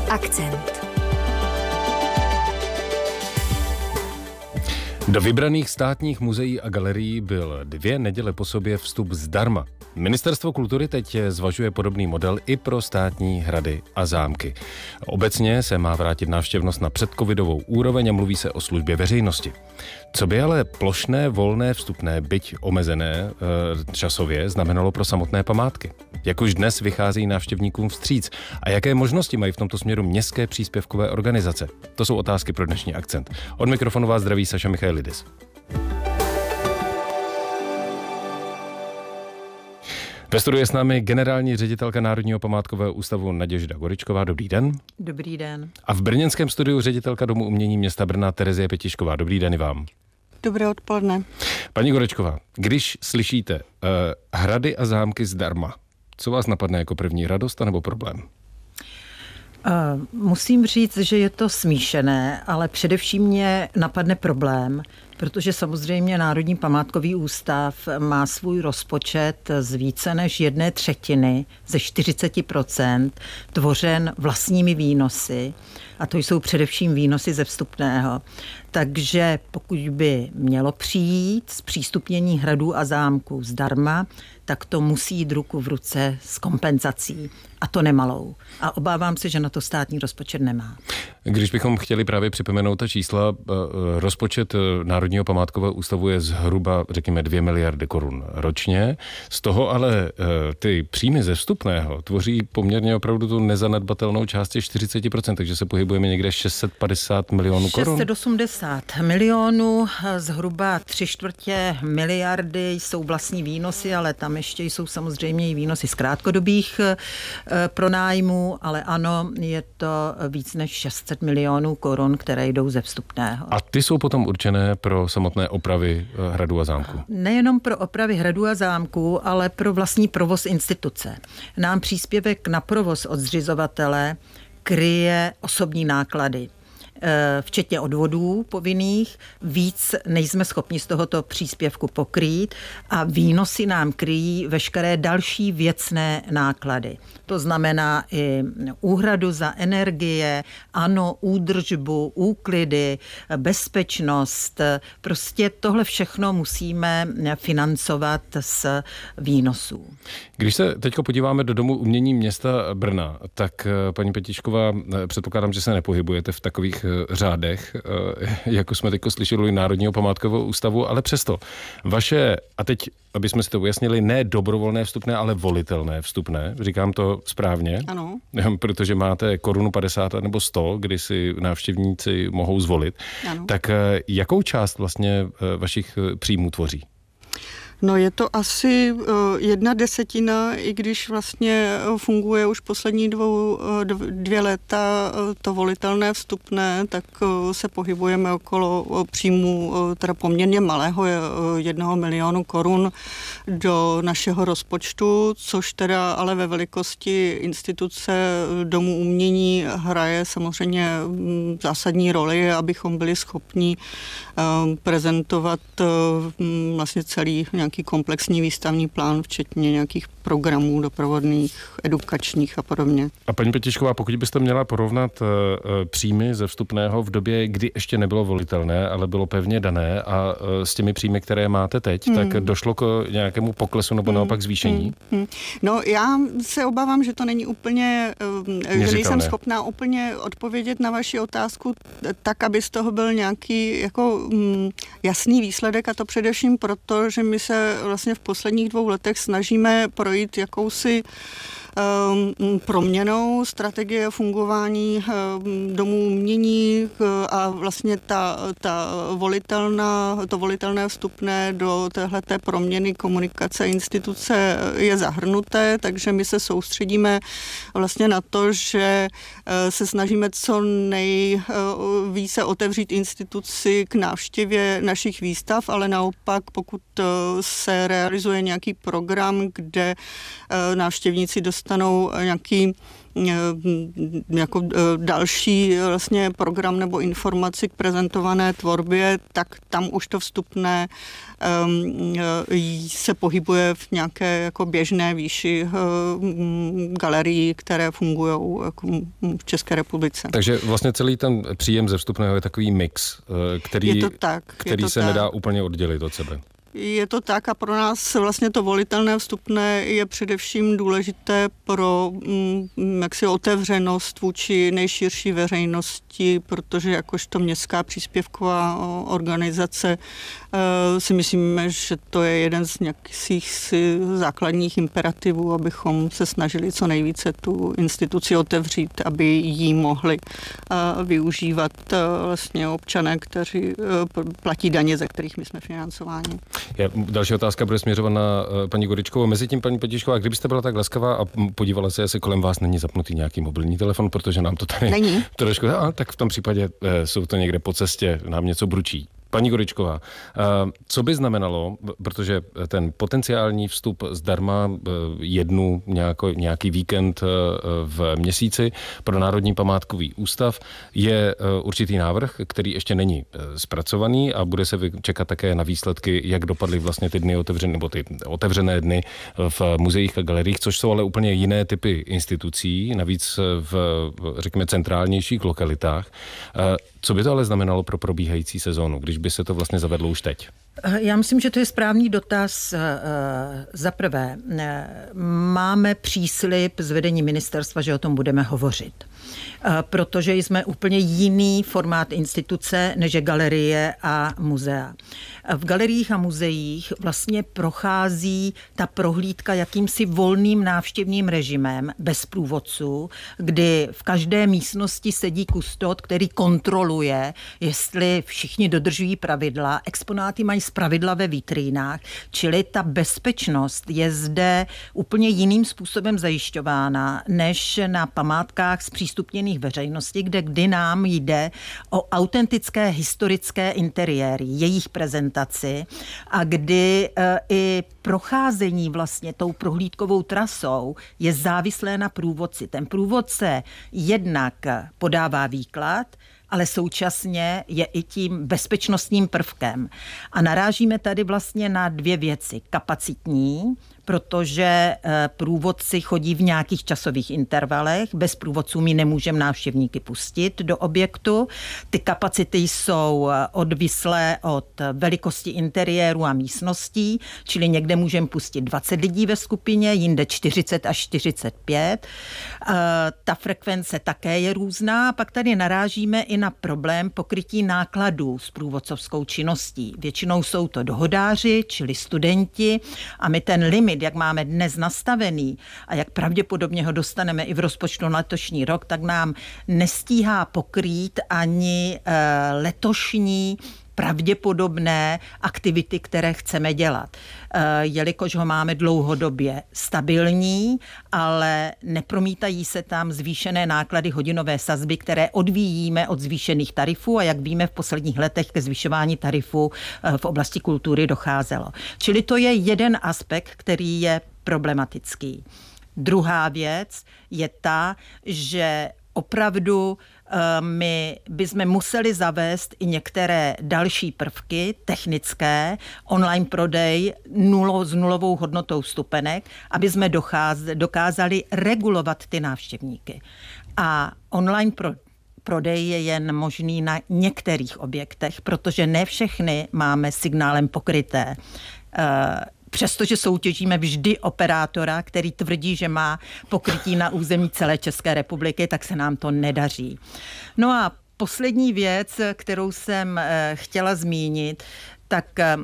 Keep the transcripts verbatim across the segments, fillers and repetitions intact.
Akcent. Do vybraných státních muzeí a galerií byl dvě neděle po sobě vstup zdarma. Ministerstvo kultury teď zvažuje podobný model i pro státní hrady a zámky. Obecně se má vrátit návštěvnost na předcovidovou úroveň a mluví se o službě veřejnosti. Co by ale plošné volné vstupné, byť omezené e, časově, znamenalo pro samotné památky? Jak už dnes vychází návštěvníkům vstříc a jaké možnosti mají v tomto směru městské příspěvkové organizace? To jsou otázky pro dnešní Akcent. Od mikrofonu vás zdraví Saša Michailidis. Ve studiu je s námi generální ředitelka Národního památkového ústavu Naděžda Goričková. Dobrý den. Dobrý den. A v brněnském studiu ředitelka Domu umění města Brna Terezie Petišková. Dobrý den i vám. Dobré odpoledne. Paní Goričková, když slyšíte uh, hrady a zámky zdarma, co vás napadne jako první, radost nebo problém? Uh, musím říct, že je to smíšené, ale především mě napadne problém, protože samozřejmě Národní památkový ústav má svůj rozpočet z více než jedné třetiny, ze čtyřicet procent, tvořen vlastními výnosy. A to jsou především výnosy ze vstupného. Takže pokud by mělo přijít zpřístupnění hradů a zámků zdarma, tak to musí jít ruku v ruce s kompenzací. A to nemalou. A obávám se, že na to státní rozpočet nemá. Když bychom chtěli právě připomenout ta čísla, rozpočet Národního památkového ústavu je zhruba, řekněme, dvě miliardy korun ročně. Z toho ale ty příjmy ze vstupného tvoří poměrně opravdu tu nezanedbatelnou část těch čtyřicet procent, takže se pohybujeme někde šest set padesát milionů korun. šest set osmdesát milionů, zhruba tři čtvrtě miliardy jsou vlastní výnosy, ale tam ještě jsou samozřejmě i výnosy z krátkodobých pronájmů, ale ano, je to víc než šest set milionů korun, které jdou ze vstupného. A ty jsou potom určené pro samotné opravy hradů a zámků? Nejenom pro opravy hradů a zámků, ale pro vlastní provoz instituce. Nám příspěvek na provoz od zřizovatele kryje osobní náklady, včetně odvodů povinných, víc nejsme schopni z tohoto příspěvku pokrýt a výnosy nám kryjí veškeré další věcné náklady. To znamená i úhradu za energie, ano, údržbu, úklidy, bezpečnost. Prostě tohle všechno musíme financovat z výnosů. Když se teď podíváme do Domu umění města Brna, tak paní Petišková, předpokládám, že se nepohybujete v takových řádech, jako jsme teď slyšeli Národního památkového ústavu, ale přesto vaše, a teď, aby jsme si to ujasnili, ne dobrovolné vstupné, ale volitelné vstupné, říkám to správně? Ano. Protože máte korunu padesát nebo sto, kdy si návštěvníci mohou zvolit. Ano. Tak jakou část vlastně vašich příjmů tvoří? No je to asi jedna desetina, i když vlastně funguje už poslední dvou, dvě léta to volitelné vstupné, tak se pohybujeme okolo příjmu teda poměrně malého jednoho milionu korun do našeho rozpočtu, což teda ale ve velikosti instituce Domu umění hraje samozřejmě zásadní roli, abychom byli schopni prezentovat vlastně celý nějaký komplexní výstavní plán, včetně nějakých programů doprovodných, edukačních a podobně. A paní Petišková, pokud byste měla porovnat uh, příjmy ze vstupného v době, kdy ještě nebylo volitelné, ale bylo pevně dané a uh, s těmi příjmy, které máte teď, hmm. tak došlo k nějakému poklesu nebo hmm. naopak zvýšení? Hmm. Hmm. No já se obávám, že to není úplně, uh, že nejsem schopná úplně odpovědět na vaši otázku tak, aby z toho byl nějaký jako um, jasný výsledek, a to především proto, že my se vlastně v posledních dvou letech snažíme projít jakousi um, proměnou strategie fungování um, domů umění a vlastně ta, ta volitelná, to volitelné vstupné do téhleté proměny komunikace instituce je zahrnuté, takže my se soustředíme vlastně na to, že se snažíme co nejvíce otevřít instituci k návštěvě našich výstav, ale naopak, pokud se realizuje nějaký program, kde návštěvníci dostanou nějaký jako další vlastně program nebo informaci k prezentované tvorbě, tak tam už to vstupné se pohybuje v nějaké jako běžné výši galerií, které fungují jako v České republice. Takže vlastně celý ten příjem ze vstupného je takový mix, který, je to tak, který je to se tak. nedá úplně oddělit od sebe. Je to tak a pro nás vlastně to volitelné vstupné je především důležité pro mm, jaksi otevřenost vůči nejširší veřejnosti, protože jakožto městská příspěvková organizace e, si myslíme, že to je jeden z nějakých si základních imperativů, abychom se snažili co nejvíce tu instituci otevřít, aby ji mohli e, využívat e, vlastně občané, kteří e, platí daně, ze kterých my jsme financováni. Je, další otázka bude směřovat na uh, paní Goričkovou. Mezitím, paní Petišková, kdybyste byla tak laskavá a podívala se, jestli kolem vás není zapnutý nějaký mobilní telefon, protože nám to tady není. trošku, a, tak v tom případě uh, jsou to někde po cestě, nám něco bručí. Paní Goričková, co by znamenalo, protože ten potenciální vstup zdarma jednu nějako, nějaký víkend v měsíci pro Národní památkový ústav je určitý návrh, který ještě není zpracovaný a bude se čekat také na výsledky, jak dopadly vlastně ty dny otevřené, nebo ty otevřené dny v muzeích a galeriích, což jsou ale úplně jiné typy institucí, navíc v, řekněme, centrálnějších lokalitách. Co by to ale znamenalo pro probíhající sezónu, když by se to vlastně zavedlo už teď? Já myslím, že to je správný dotaz. Za prvé, máme příslib z vedení ministerstva, že o tom budeme hovořit. Protože jsme úplně jiný formát instituce, než je galerie a muzea. V galeriích a muzeích vlastně prochází ta prohlídka jakýmsi volným návštěvním režimem bez průvodců, kdy v každé místnosti sedí kustod, který kontroluje, jestli všichni dodržují pravidla. Exponáty mají zpravidla ve vitrínách, čili ta bezpečnost je zde úplně jiným způsobem zajišťována, než na památkách zpřístupněných veřejnosti, kde kdy nám jde o autentické historické interiéry, jejich prezentaci a kdy e, i procházení vlastně tou prohlídkovou trasou je závislé na průvodci. Ten průvodce jednak podává výklad, ale současně je i tím bezpečnostním prvkem. A narážíme tady vlastně na dvě věci. Kapacitní, protože průvodci chodí v nějakých časových intervalech. Bez průvodců my nemůžeme návštěvníky pustit do objektu. Ty kapacity jsou odvislé od velikosti interiéru a místností, čili někde můžeme pustit dvacet lidí ve skupině, jinde čtyřicet až čtyřicet pět. Ta frekvence také je různá. Pak tady narážíme i na problém pokrytí nákladů s průvodcovskou činností. Většinou jsou to dohodáři, čili studenti, a my ten limit, jak máme dnes nastavený a jak pravděpodobně ho dostaneme i v rozpočtu na letošní rok, tak nám nestíhá pokrýt ani e, letošní pravděpodobné aktivity, které chceme dělat. E, jelikož ho máme dlouhodobě stabilní, ale nepromítají se tam zvýšené náklady hodinové sazby, které odvíjíme od zvýšených tarifů a jak víme, v posledních letech ke zvyšování tarifů v oblasti kultury docházelo. Čili to je jeden aspekt, který je problematický. Druhá věc je ta, že opravdu my bychom museli zavést i některé další prvky technické, online prodej nulo, s nulovou hodnotou vstupenek, aby jsme dokázali regulovat ty návštěvníky. A online pro, prodej je jen možný na některých objektech, protože ne všechny máme signálem pokryté. Přestože soutěžíme vždy operátora, který tvrdí, že má pokrytí na území celé České republiky, tak se nám to nedaří. No a poslední věc, kterou jsem chtěla zmínit, tak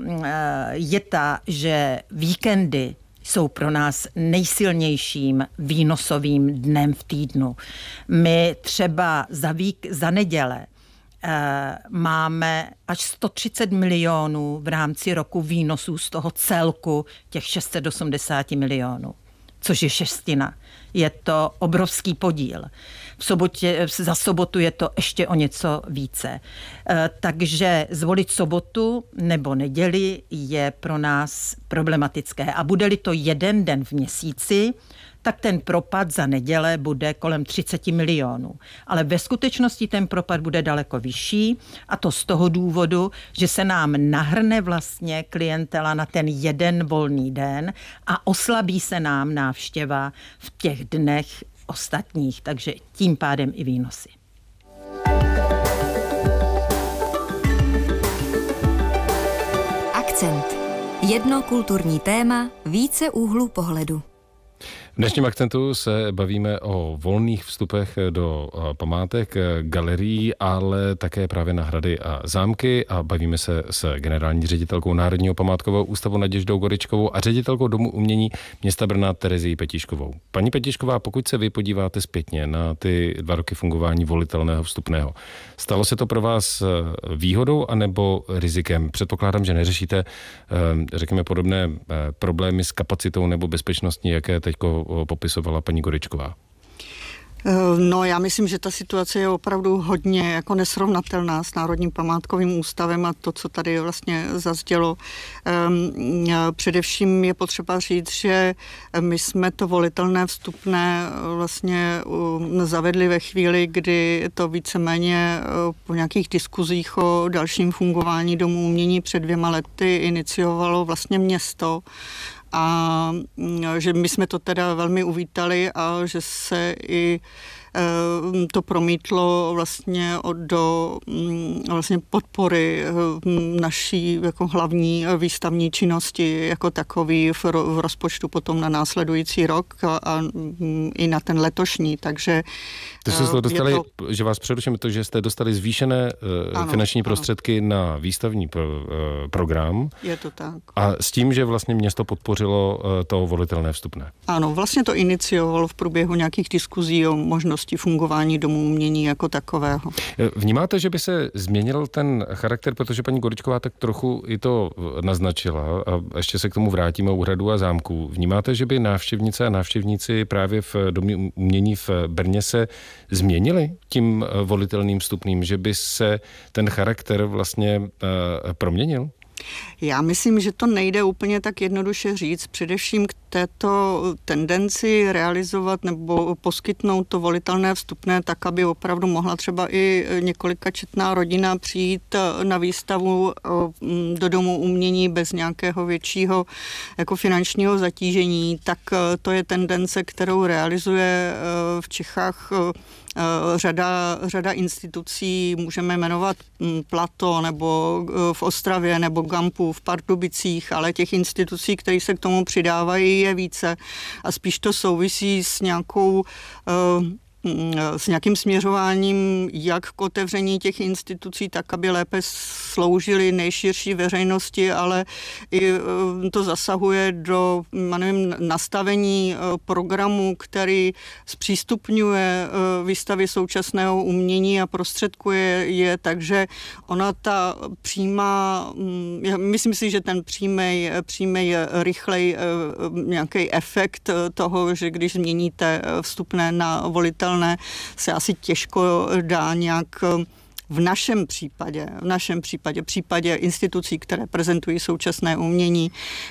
je ta, že víkendy jsou pro nás nejsilnějším výnosovým dnem v týdnu. My třeba za, vík, za neděle máme až sto třicet milionů v rámci roku výnosů z toho celku těch šest set osmdesát milionů, což je šestina. Je to obrovský podíl. V sobotě, za sobotu je to ještě o něco více. Takže zvolit sobotu nebo neděli je pro nás problematické. A bude-li to jeden den v měsíci, tak ten propad za neděle bude kolem třicet milionů. Ale ve skutečnosti ten propad bude daleko vyšší a to z toho důvodu, že se nám nahrne vlastně klientela na ten jeden volný den a oslabí se nám návštěva v těch dnech ostatních, takže tím pádem i výnosy. Akcent. Jedno kulturní téma, více úhlů pohledu. V dnešním Akcentu se bavíme o volných vstupech do památek, galerií, ale také právě na hrady a zámky a bavíme se s generální ředitelkou Národního památkového ústavu Naděždou Goričkovou a ředitelkou Domu umění města Brna Terezií Petíškovou. Paní Petíšková, pokud se vy podíváte zpětně na ty dva roky fungování volitelného vstupného, stalo se to pro vás výhodou anebo rizikem? Předpokládám, že neřešíte, řekněme, podobné problémy s kapacitou nebo bezpečnostní, jaké teďko popisovala paní Goričková. No, já myslím, že ta situace je opravdu hodně jako nesrovnatelná s Národním památkovým ústavem a to, co tady vlastně zazdělo. Především je potřeba říct, že my jsme to volitelné vstupné vlastně zavedli ve chvíli, kdy to víceméně po nějakých diskuzích o dalším fungování Domu umění před dvěma lety iniciovalo vlastně město. A že my jsme to teda velmi uvítali a že se i to promítlo vlastně do vlastně podpory naší jako hlavní výstavní činnosti jako takový v, v rozpočtu potom na následující rok a, a i na ten letošní, takže to jste dostali, to, že vás přeruším, to, že jste dostali zvýšené ano, finanční prostředky ano. na výstavní pro, program. Je to tak. A s tím, že vlastně město podpořilo to volitelné vstupné. Ano, vlastně to iniciovalo v průběhu nějakých diskuzí o možnosti fungování Domu umění jako takového. Vnímáte, že by se změnil ten charakter, protože paní Goričková tak trochu i to naznačila a ještě se k tomu vrátíme u hradu a zámků. Vnímáte, že by návštěvnice a návštěvníci právě v Domě umění v Brně se změnili tím volitelným vstupným, že by se ten charakter vlastně uh, proměnil? Já myslím, že to nejde úplně tak jednoduše říct, především k této tendenci realizovat nebo poskytnout to volitelné vstupné tak, aby opravdu mohla třeba i několikačetná rodina přijít na výstavu do Domu umění bez nějakého většího jako finančního zatížení, tak to je tendence, kterou realizuje v Čechách řada, řada institucí, můžeme jmenovat Plato nebo v Ostravě nebo Gampu v Pardubicích, ale těch institucí, které se k tomu přidávají, je více a spíš to souvisí s nějakou s nějakým směřováním jak k otevření těch institucí, tak, aby lépe sloužily nejširší veřejnosti, ale i to zasahuje do, nevím, nastavení programu, který zpřístupňuje výstavy současného umění a prostředkuje je, takže ona ta přímá, myslím si, že ten přímej, přímej rychlej nějaký efekt toho, že když změníte vstupné na volitel se asi těžko dá nějak v našem případě, v našem případě, v případě institucí, které prezentují současné umění,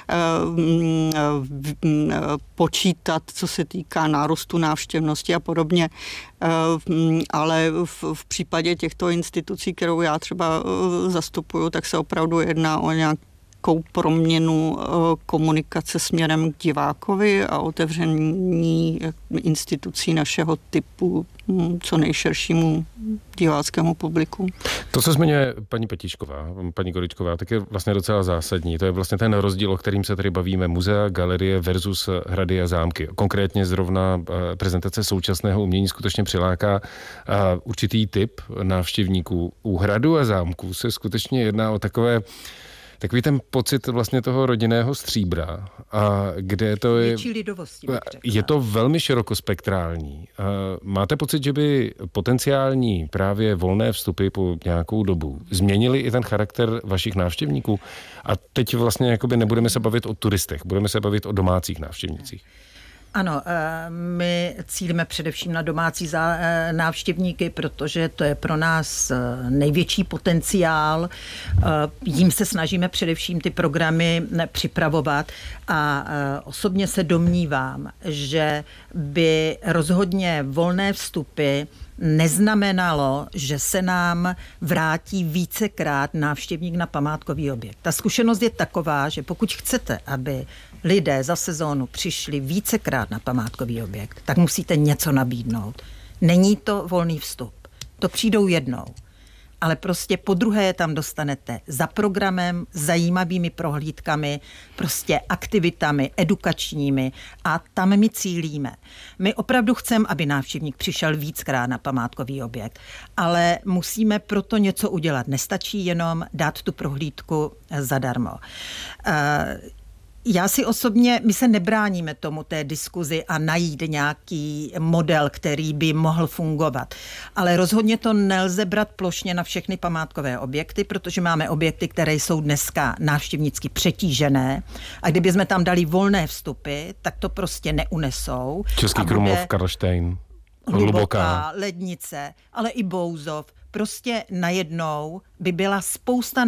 počítat, co se týká nárůstu návštěvnosti a podobně. Ale v, v případě těchto institucí, kterou já třeba zastupuju, tak se opravdu jedná o nějak proměnu komunikace směrem k divákovi a otevření institucí našeho typu co nejširšímu diváckému publiku. To, co zmiňuje paní Petíšková, paní Goričková, tak je vlastně docela zásadní. To je vlastně ten rozdíl, o kterým se tady bavíme. Muzea, galerie versus hrady a zámky. Konkrétně zrovna prezentace současného umění skutečně přiláká určitý typ návštěvníků. U hradu a zámků se skutečně jedná o takové takový ten pocit vlastně toho rodinného stříbra, a kde to je... Větší lidovosti. Je to velmi širokospektrální. Máte pocit, že by potenciální právě volné vstupy po nějakou dobu změnily i ten charakter vašich návštěvníků? A teď vlastně jakoby nebudeme se bavit o turistech, budeme se bavit o domácích návštěvnících. Ano, my cílíme především na domácí návštěvníky, protože to je pro nás největší potenciál. Jím se snažíme především ty programy připravovat a osobně se domnívám, že by rozhodně volné vstupy neznamenalo, že se nám vrátí vícekrát návštěvník na památkový objekt. Ta zkušenost je taková, že pokud chcete, aby lidé za sezónu přišli vícekrát na památkový objekt, tak musíte něco nabídnout. Není to volný vstup. To přijdou jednou. Ale prostě po druhé je tam dostanete za programem, zajímavými prohlídkami, prostě aktivitami edukačními a tam my cílíme. My opravdu chceme, aby návštěvník přišel víckrát na památkový objekt, ale musíme proto něco udělat. Nestačí jenom dát tu prohlídku zadarmo. Uh, Já si osobně, my se nebráníme tomu té diskuzi a najít nějaký model, který by mohl fungovat. Ale rozhodně to nelze brát plošně na všechny památkové objekty, protože máme objekty, které jsou dneska návštěvnicky přetížené a kdyby jsme tam dali volné vstupy, tak to prostě neunesou. Český Krumlov, Karlštejn, Hluboká, Lednice, ale i Bouzov. Prostě najednou by byla spousta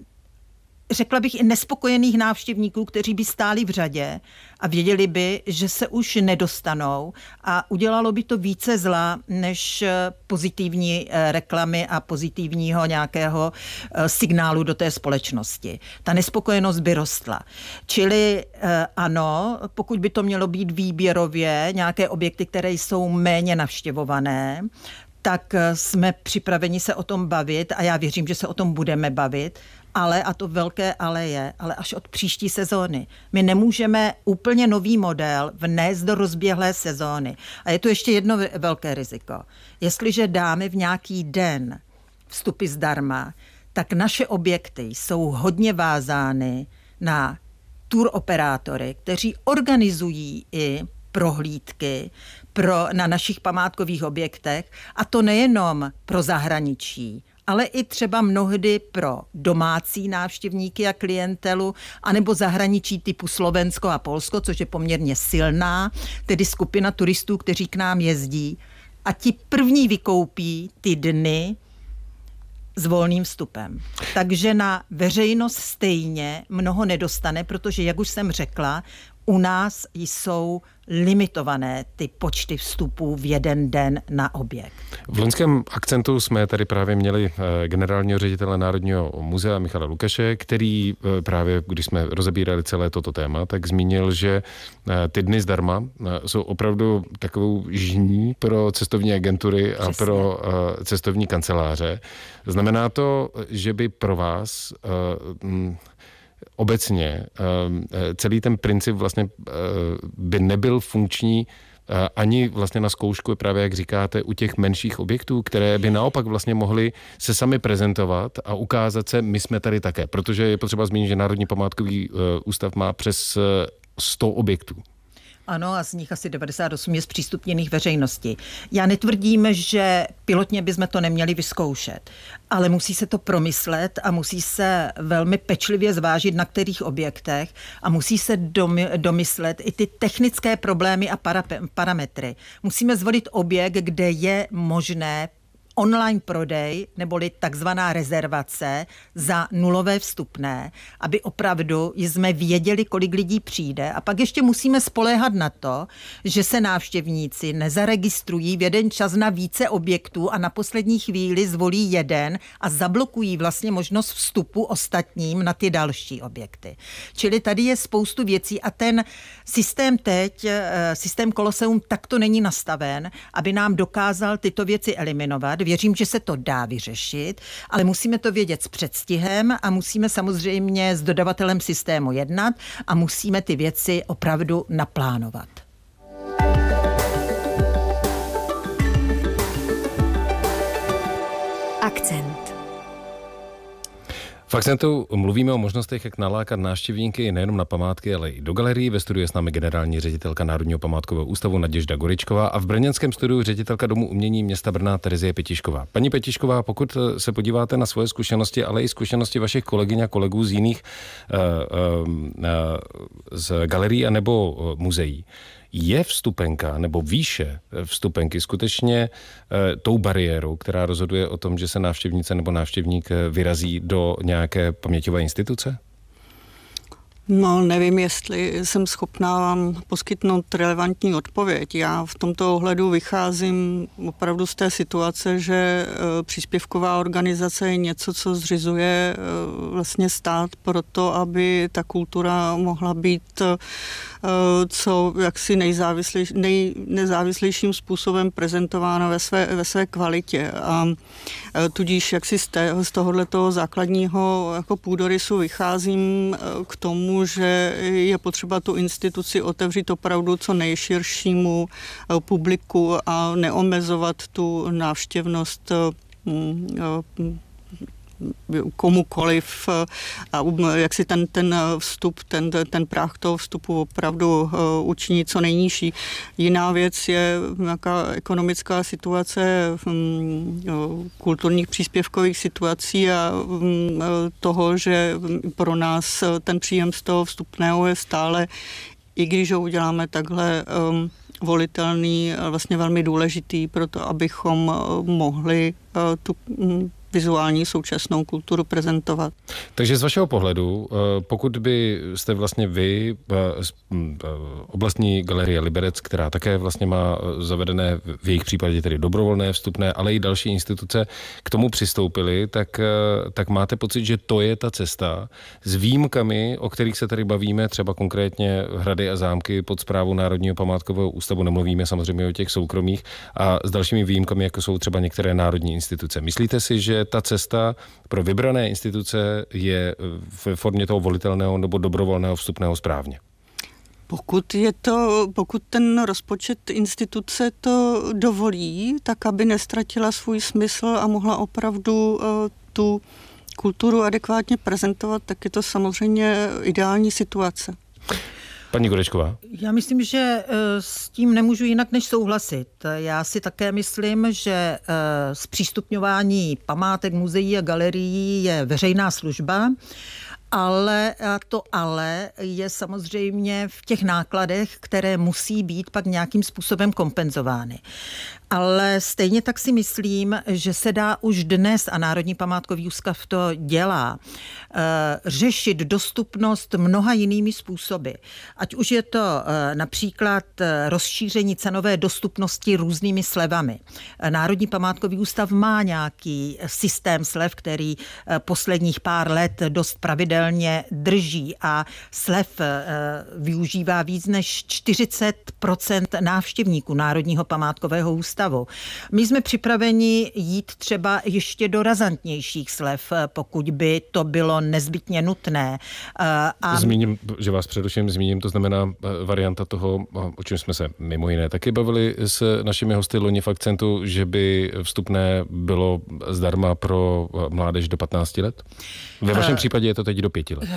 řekla bych i nespokojených návštěvníků, kteří by stáli v řadě a věděli by, že se už nedostanou a udělalo by to více zla, než pozitivní reklamy a pozitivního nějakého signálu do té společnosti. Ta nespokojenost by rostla. Čili ano, pokud by to mělo být výběrově, nějaké objekty, které jsou méně navštěvované, tak jsme připraveni se o tom bavit a já věřím, že se o tom budeme bavit, ale, a to velké ale je, ale až od příští sezóny. My nemůžeme úplně nový model vnést do rozběhlé sezóny. A je tu ještě jedno velké riziko. Jestliže dáme v nějaký den vstupy zdarma, tak naše objekty jsou hodně vázány na tour operátory, kteří organizují i prohlídky pro, na našich památkových objektech, a to nejenom pro zahraničí, ale i třeba mnohdy pro domácí návštěvníky a klientelu, anebo zahraničí typu Slovensko a Polsko, což je poměrně silná, tedy skupina turistů, kteří k nám jezdí. A ti první vykoupí ty dny s volným vstupem. Takže na veřejnost stejně mnoho nedostane, protože, jak už jsem řekla, u nás jsou limitované ty počty vstupů v jeden den na objekt. V loňském akcentu jsme tady právě měli generálního ředitele Národního muzea Michala Lukaše, který právě, když jsme rozebírali celé toto téma, tak zmínil, že ty dny zdarma jsou opravdu takovou žní pro cestovní agentury a Přesně. pro cestovní kanceláře. Znamená to, že by pro vás obecně celý ten princip vlastně by nebyl funkční ani vlastně na zkoušku, právě jak říkáte, u těch menších objektů, které by naopak vlastně mohly se sami prezentovat a ukázat se, my jsme tady také, protože je potřeba zmínit, že Národní památkový ústav má přes sto objektů. Ano, a z nich asi devadesát osm je zpřístupněných veřejnosti. Já netvrdím, že pilotně bychom to neměli vyzkoušet, ale musí se to promyslet a musí se velmi pečlivě zvážit, na kterých objektech, a musí se domyslet i ty technické problémy a para, parametry. Musíme zvolit objekt, kde je možné online prodej neboli takzvaná rezervace za nulové vstupné, aby opravdu jsme věděli, kolik lidí přijde, a pak ještě musíme spoléhat na to, že se návštěvníci nezaregistrují v jeden čas na více objektů a na poslední chvíli zvolí jeden a zablokují vlastně možnost vstupu ostatním na ty další objekty. Čili tady je spoustu věcí a ten systém teď, systém Koloseum takto není nastaven, aby nám dokázal tyto věci eliminovat. Věřím, že se to dá vyřešit, ale musíme to vědět s předstihem a musíme samozřejmě s dodavatelem systému jednat a musíme ty věci opravdu naplánovat. Akcent. V Akcentu mluvíme o možnostech, jak nalákat návštěvníky nejenom na památky, ale i do galerií. Ve studiu je s námi generální ředitelka Národního památkového ústavu Naděžda Goričková a v brněnském studiu ředitelka Domu umění města Brna Terezie Petišková. Paní Petišková, pokud se podíváte na svoje zkušenosti, ale i zkušenosti vašich kolegyň a kolegů z jiných uh, uh, uh, z galerií anebo uh, muzeí, Je vstupenka nebo výše vstupenky skutečně e, tou bariérou, která rozhoduje o tom, že se návštěvnice nebo návštěvník vyrazí do nějaké paměťové instituce? No, nevím, jestli jsem schopná vám poskytnout relevantní odpověď. Já v tomto ohledu vycházím opravdu z té situace, že příspěvková organizace je něco, co zřizuje vlastně stát proto, aby ta kultura mohla být co jaksi nejzávislejší, nej, nezávislejším způsobem prezentována ve své, ve své kvalitě. A tudíž jaksi z, té, z tohoto základního jako půdorysu vycházím k tomu, že je potřeba tu instituci otevřít opravdu co nejširšímu publiku a neomezovat tu návštěvnost komukoliv a jak si ten, ten vstup, ten, ten práh toho vstupu opravdu učiní co nejnižší. Jiná věc je nějaká ekonomická situace kulturních příspěvkových situací a toho, že pro nás ten příjem z toho vstupného je stále, i když ho uděláme takhle volitelný, vlastně velmi důležitý pro to, abychom mohli tu vizuální současnou kulturu prezentovat. Takže z vašeho pohledu, pokud by jste vlastně vy, oblastní galerie Liberec, která také vlastně má zavedené v jejich případě tedy dobrovolné vstupné, ale i další instituce k tomu přistoupili, tak, tak máte pocit, že to je ta cesta s výjimkami, o kterých se tady bavíme, třeba konkrétně hrady a zámky pod správou Národního památkového ústavu, nemluvíme samozřejmě o těch soukromých, a s dalšími výjimkami, jako jsou třeba některé národní instituce. Myslíte si, že ta cesta pro vybrané instituce je v formě toho volitelného nebo dobrovolného vstupného správně? Pokud je to, pokud ten rozpočet instituce to dovolí, tak aby nestratila svůj smysl a mohla opravdu uh, tu kulturu adekvátně prezentovat, tak je to samozřejmě ideální situace. Paní Gurečková. Já myslím, že s tím nemůžu jinak než souhlasit. Já si také myslím, že zpřístupňování památek, muzeí a galerií je veřejná služba, ale to ale je samozřejmě v těch nákladech, které musí být pak nějakým způsobem kompenzovány. Ale stejně tak si myslím, že se dá už dnes, a Národní památkový ústav to dělá, řešit dostupnost mnoha jinými způsoby. Ať už je to například rozšíření cenové dostupnosti různými slevami. Národní památkový ústav má nějaký systém slev, který posledních pár let dost pravidelně drží a slev využívá víc než čtyřicet procent návštěvníků Národního památkového ústavu. My jsme připraveni jít třeba ještě do razantnějších slev, pokud by to bylo nezbytně nutné. A... Zmíním, že vás především zmíním, to znamená varianta toho, o čem jsme se mimo jiné taky bavili s našimi hosty loni v Akcentu, že by vstupné bylo zdarma pro mládež do patnácti let? Ve vašem uh, případě je to teď do pěti let?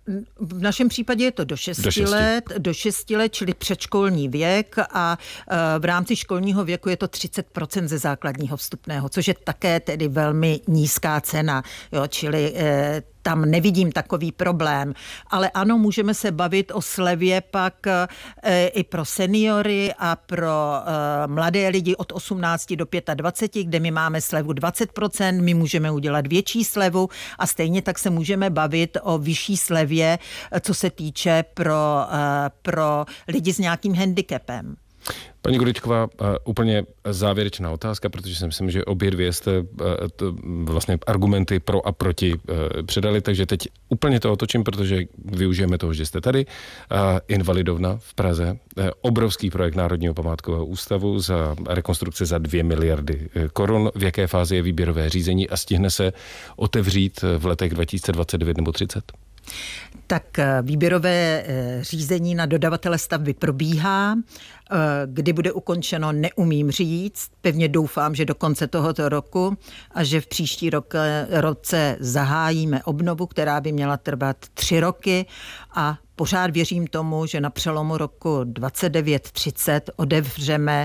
V našem případě je to do šesti, do šesti. let, do šesti let, čili předškolní věk, a v rámci školního věku je to třicet procent ze základního vstupného, což je také tedy velmi nízká cena, jo, čili eh, tam nevidím takový problém. Ale ano, můžeme se bavit o slevě pak e, i pro seniory a pro e, mladé lidi od osmnácti do dvaceti pěti, kde my máme slevu dvacet procent, my můžeme udělat větší slevu a stejně tak se můžeme bavit o vyšší slevě, co se týče pro, e, pro lidi s nějakým handicapem. Paní Gurečková, úplně závěrečná otázka, protože si myslím, že obě dvě jste vlastně argumenty pro a proti předali, takže teď úplně to otočím, protože využijeme toho, že jste tady. Invalidovna v Praze, obrovský projekt Národního památkového ústavu za rekonstrukce za dvě miliardy korun. V jaké fázi je výběrové řízení a stihne se otevřít v letech dva tisíce dvacet devět nebo třicet? Tak výběrové řízení na dodavatele stavby probíhá. Kdy bude ukončeno, neumím říct. Pevně doufám, že do konce tohoto roku a že v příští rok, roce zahájíme obnovu, která by měla trvat tři roky a pořád věřím tomu, že na přelomu roku dvacet devět třicet otevřeme,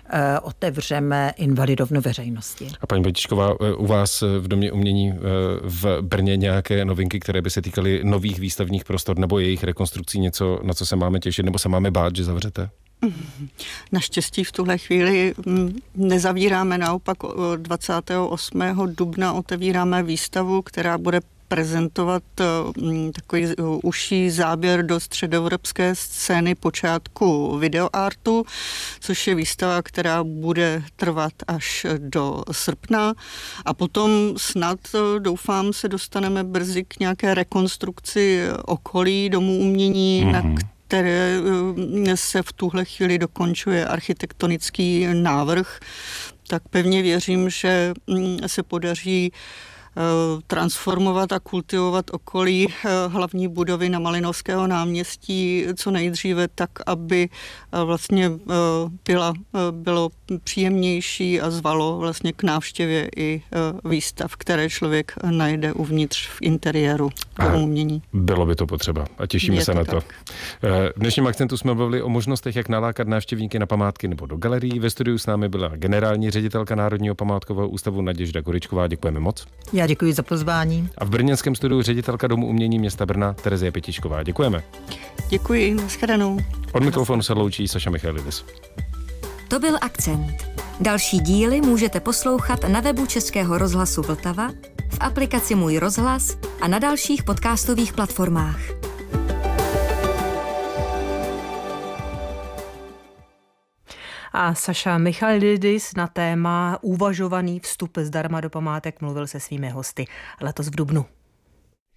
otevřeme invalidovnu veřejnosti. A paní Batičková, u vás v Domě umění v Brně nějaké novinky, které by se týkaly nových výstavních kulturních prostor nebo jejich rekonstrukcí něco, na co se máme těšit, nebo se máme bát, že zavřete? Naštěstí v tuhle chvíli nezavíráme, naopak dvacátého osmého dubna otevíráme výstavu, která bude prezentovat takový užší záběr do středoevropské scény počátku videoartu, což je výstava, která bude trvat až do srpna a potom snad, doufám, se dostaneme brzy k nějaké rekonstrukci okolí Domu umění, mm-hmm. na které se v tuhle chvíli dokončuje architektonický návrh, tak pevně věřím, že se podaří transformovat a kultivovat okolí hlavní budovy na Malinovského náměstí co nejdříve tak, aby vlastně byla, bylo příjemnější a zvalo vlastně k návštěvě i výstav, které člověk najde uvnitř v interiéru a umění. Bylo by to potřeba a těšíme Je se to na tak. to. V dnešním akcentu jsme bavili o možnostech, jak nalákat návštěvníky na památky nebo do galerií. Ve studiu s námi byla generální ředitelka Národního památkového ústavu Naděžda Kuričková. Děkujeme moc. Já děkuji za pozvání. A v brněnském studiu ředitelka Domu umění města Brna Terezie Pětičková. Děkujeme. Děkuji, nashledanou. Od mikrofonu se loučí Saša Michailidis. To byl Akcent. Další díly můžete poslouchat na webu Českého rozhlasu Vltava, v aplikaci Můj rozhlas a na dalších podcastových platformách. A Saša Michailidis na téma uvažovaný vstup zdarma do památek mluvil se svými hosty letos v dubnu.